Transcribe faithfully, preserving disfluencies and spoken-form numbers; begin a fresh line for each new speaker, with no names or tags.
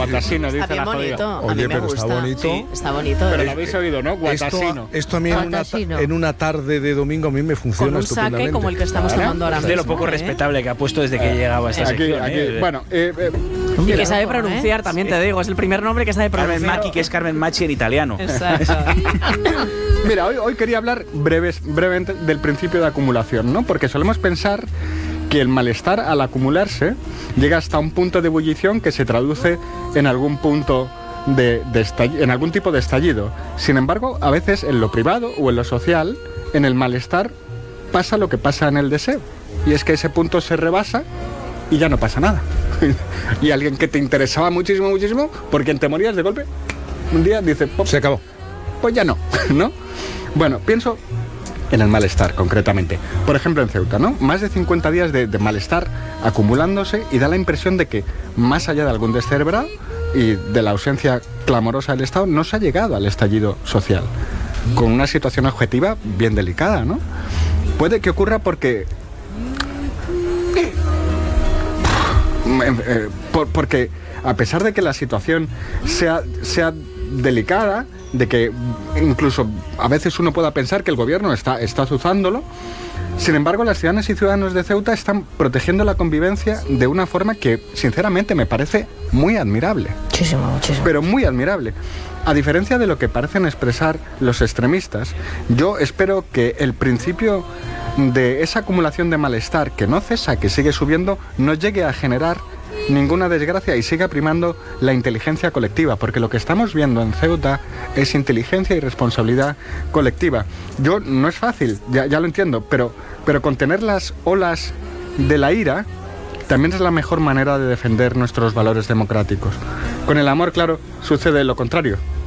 Guatasino, dice la
bonito.
jodida.
Oye, a mí me
pero
gusta.
está bonito.
Sí, está bonito.
Pero
¿eh?
lo habéis oído, ¿no? Guatasino.
Esto, esto a mí en una,
Guatasino.
en una tarde de domingo a mí me funciona
Con un
estupendamente.
saque como el que estamos
Claro.
tomando ahora
Es de lo
mismo,
poco
¿eh?
respetable que ha puesto desde que llegaba a esta
Aquí,
sección.
aquí,
¿eh?
bueno, eh, eh,
Y
mira,
que sabe
Ojo, ¿eh?
pronunciar, también te digo. Es el primer nombre que sabe
Carmen
pronunciar.
Machi, que es Carmen Machi en italiano.
Exacto.
mira hoy, hoy quería hablar breves, brevemente del principio de acumulación, ¿no? Porque solemos pensar que el malestar al acumularse llega hasta un punto de ebullición que se traduce en algún punto de, de estall- en algún tipo de estallido. Sin embargo, a veces en lo privado o en lo social, en el malestar pasa lo que pasa en el deseo. Y es que ese punto se rebasa y ya no pasa nada. Y alguien que te interesaba muchísimo, muchísimo, por quien te morías de golpe, un día dice, "Pop,
Se acabó.
pues ya no", ¿no? Bueno, pienso en el malestar, concretamente. Por ejemplo, en Ceuta, ¿no? Más de cincuenta días de, de malestar acumulándose y da la impresión de que, más allá de algún descerebrado y de la ausencia clamorosa del Estado, no se ha llegado al estallido social, con una situación objetiva bien delicada, ¿no? Puede que ocurra porque... Eh, por, porque a pesar de que la situación sea, sea delicada, de que incluso a veces uno pueda pensar que el gobierno está, está azuzándolo, sin embargo las ciudadanas y ciudadanos de Ceuta están protegiendo la convivencia de una forma que sinceramente me parece muy admirable.
Muchísimo, muchísimo.
Pero muy admirable. A diferencia de lo que parecen expresar los extremistas, yo espero que el principio de esa acumulación de malestar que no cesa, que sigue subiendo, no llegue a generar ninguna desgracia y siga primando la inteligencia colectiva, porque lo que estamos viendo en Ceuta es inteligencia y responsabilidad colectiva. Yo no es fácil, ya, ya lo entiendo, pero, pero contener las olas de la ira también es la mejor manera de defender nuestros valores democráticos. Con el amor, claro, sucede lo contrario.